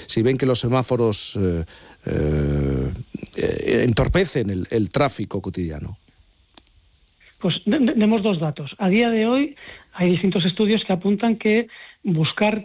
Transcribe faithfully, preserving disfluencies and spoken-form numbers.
si ven que los semáforos eh, eh, entorpecen el, el tráfico cotidiano. Pues tenemos dos datos. A día de hoy hay distintos estudios que apuntan que buscar